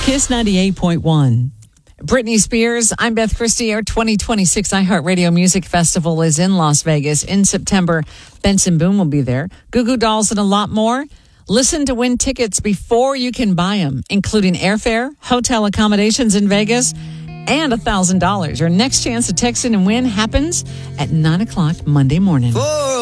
Kiss 98.1. Britney Spears, I'm Beth Christie. Our 2026 iHeartRadio Music Festival is in Las Vegas in September. Benson Boone will be there. Goo Goo Dolls and a lot more. Listen to win tickets before you can buy them, including airfare, hotel accommodations in Vegas, and $1,000. Your next chance to text in and win happens at 9 o'clock Monday morning.